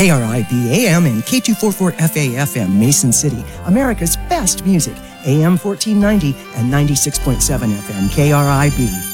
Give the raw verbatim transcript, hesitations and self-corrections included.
K R I B A M and K two forty-four F A F M, Mason City, America's best music, A M fourteen ninety and ninety-six point seven F M, K R I B.